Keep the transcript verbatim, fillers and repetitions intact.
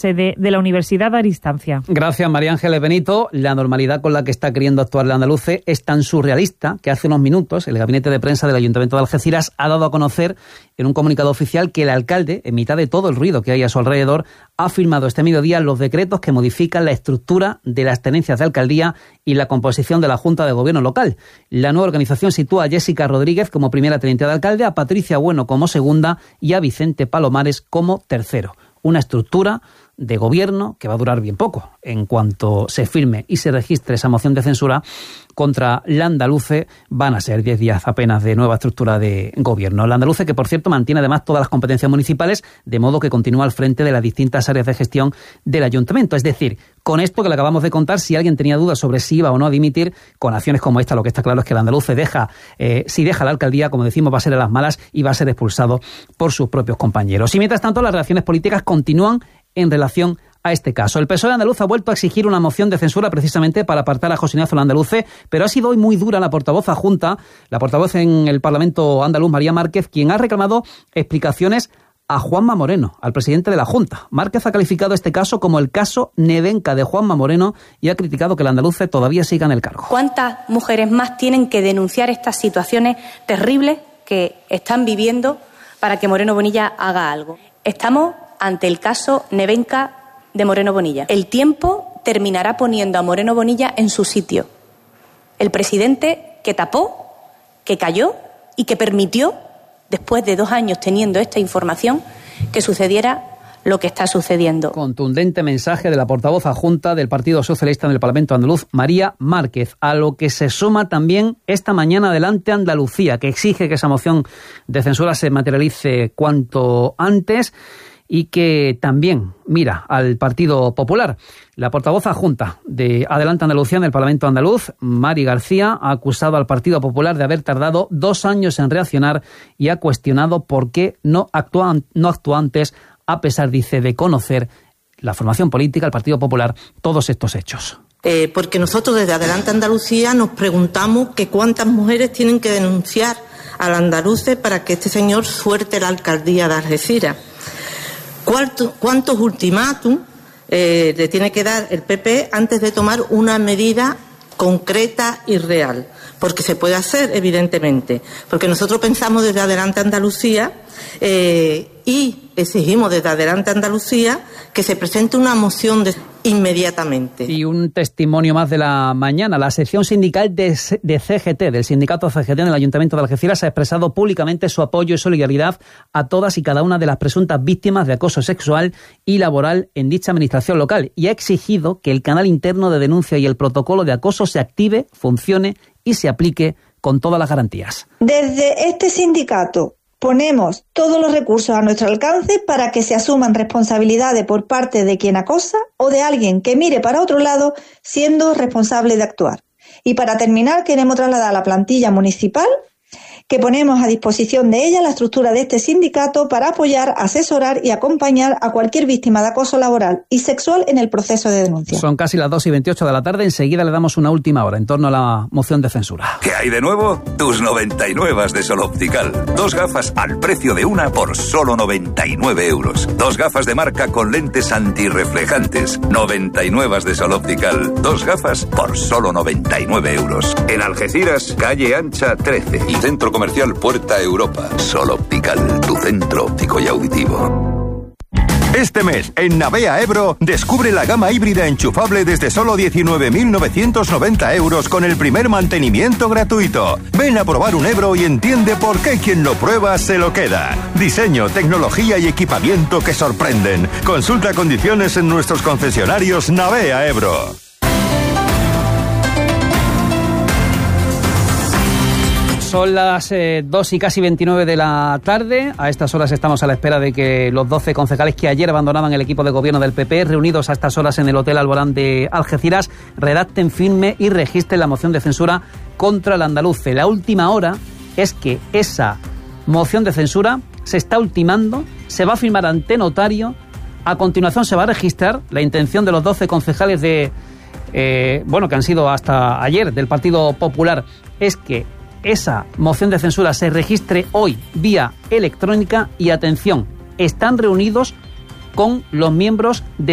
sede de la Universidad de Aristancia. Gracias, María Ángeles Benito. La normalidad con la que está queriendo actuar la andaluce es tan surrealista que hace unos minutos el gabinete de prensa del Ayuntamiento de Algeciras ha dado a conocer en un comunicado oficial que el alcalde, en mitad de todo el ruido que hay a su alrededor, ha firmado este mediodía los decretos que modifican la estructura de las tenencias de alcaldía y la composición de la Junta de Gobierno local. La nueva organización sitúa a Jessica Rodríguez como primera teniente de alcalde, a Patricia Bueno como segunda y a Vicente Palomares como tercero. Una estructura de gobierno que va a durar bien poco. En cuanto se firme y se registre esa moción de censura contra la andaluce, van a ser diez días apenas de nueva estructura de gobierno. La andaluce, que por cierto mantiene además todas las competencias municipales, de modo que continúa al frente de las distintas áreas de gestión del ayuntamiento. Es decir, con esto que le acabamos de contar, si alguien tenía dudas sobre si iba o no a dimitir, con acciones como esta, lo que está claro es que el andaluce deja, eh, si deja la alcaldía, como decimos, va a ser a las malas y va a ser expulsado por sus propios compañeros. Y mientras tanto, las reacciones políticas continúan en relación a este caso. El P S O E andaluz ha vuelto a exigir una moción de censura precisamente para apartar a José Ignacio Landaluce, pero ha sido hoy muy dura la portavoz adjunta, la portavoz en el Parlamento andaluz, María Márquez, quien ha reclamado explicaciones a Juanma Moreno, al presidente de la Junta. Márquez ha calificado este caso como el caso Nevenka de Juanma Moreno y ha criticado que el andaluce todavía siga en el cargo. ¿Cuántas mujeres más tienen que denunciar estas situaciones terribles que están viviendo para que Moreno Bonilla haga algo? Estamos ante el caso Nevenka de Moreno Bonilla. El tiempo terminará poniendo a Moreno Bonilla en su sitio. El presidente que tapó, que cayó y que permitió, después de dos años teniendo esta información, que sucediera lo que está sucediendo. Contundente mensaje de la portavoz adjunta del Partido Socialista en el Parlamento andaluz, María Márquez, a lo que se suma también esta mañana Adelante Andalucía, que exige que esa moción de censura se materialice cuanto antes y que también mira al Partido Popular. La portavoz adjunta de Adelante Andalucía en el Parlamento andaluz, Mari García, ha acusado al Partido Popular de haber tardado dos años en reaccionar y ha cuestionado por qué no actúa, no actúa antes, a pesar, dice, de conocer la formación política, el Partido Popular, todos estos hechos. Eh, porque nosotros desde Adelante Andalucía nos preguntamos que cuántas mujeres tienen que denunciar al andaluce para que este señor suelte la alcaldía de Algeciras. ¿Cuántos ultimátum eh, le tiene que dar el P P antes de tomar una medida concreta y real? Porque se puede hacer, evidentemente. Porque nosotros pensamos desde Adelante Andalucía eh, y exigimos desde Adelante Andalucía que se presente una moción de inmediatamente. Y un testimonio más de la mañana. La sección sindical de, de C G T, del sindicato C G T en el Ayuntamiento de Algeciras, ha expresado públicamente su apoyo y solidaridad a todas y cada una de las presuntas víctimas de acoso sexual y laboral en dicha administración local y ha exigido que el canal interno de denuncia y el protocolo de acoso se active, funcione y se aplique con todas las garantías. Desde este sindicato ponemos todos los recursos a nuestro alcance para que se asuman responsabilidades por parte de quien acosa o de alguien que mire para otro lado siendo responsable de actuar. Y para terminar, queremos trasladar a la plantilla municipal que ponemos a disposición de ella la estructura de este sindicato para apoyar, asesorar y acompañar a cualquier víctima de acoso laboral y sexual en el proceso de denuncia. Son casi las dos y veintiocho de la tarde. Enseguida le damos una última hora en torno a la moción de censura. ¿Qué hay de nuevo? Tus noventa y nueve de Sol Optical. Dos gafas al precio de una por solo noventa y nueve euros. Dos gafas de marca con lentes antirreflejantes. noventa y nueve de Sol Optical. Dos gafas por solo noventa y nueve euros. En Algeciras, calle Ancha trece y Centro Comercial Puerta Europa. Sol Optical, tu centro óptico y auditivo. Este mes, en Navea Ebro, descubre la gama híbrida enchufable desde solo diecinueve mil novecientos noventa euros con el primer mantenimiento gratuito. Ven a probar un Ebro y entiende por qué quien lo prueba se lo queda. Diseño, tecnología y equipamiento que sorprenden. Consulta condiciones en nuestros concesionarios Navea Ebro. Son las eh, dos y casi veintinueve de la tarde. A estas horas estamos a la espera de que los doce concejales que ayer abandonaban el equipo de gobierno del P P, reunidos a estas horas en el Hotel Alborán de Algeciras, redacten, firme y registren la moción de censura contra el andaluce. La última hora es que esa moción de censura se está ultimando, se va a firmar ante notario, a continuación se va a registrar. La intención de los doce concejales de, eh, bueno, que han sido hasta ayer del Partido Popular, es que esa moción de censura se registre hoy vía electrónica y, atención, están reunidos con los miembros de